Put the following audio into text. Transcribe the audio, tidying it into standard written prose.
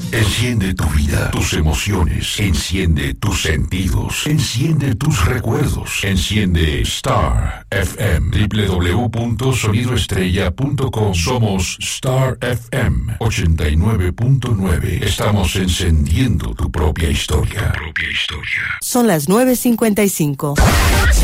Enciende tu vida, tus emociones. Enciende tus sentidos. Enciende tus recuerdos. Enciende Star FM. www.sonidoestrella.com. Somos Star FM 89.9. Estamos encendiendo tu propia historia. Son las 9:55.